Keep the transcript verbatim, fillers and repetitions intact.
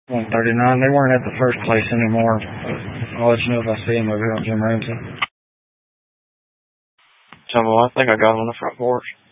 one thirty-nine. They weren't at the first place anymore. I'll let you know if I see them over here on Jim Ramsey. Jumbo, I think I got them on the front porch.